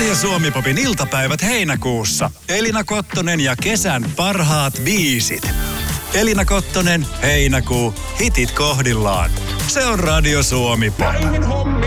Radio Suomi-popin iltapäivät heinäkuussa. Elina Kottonen ja kesän parhaat biisit. Elina Kottonen, heinäkuu, hitit kohdillaan. Se on Radio Suomi-pop.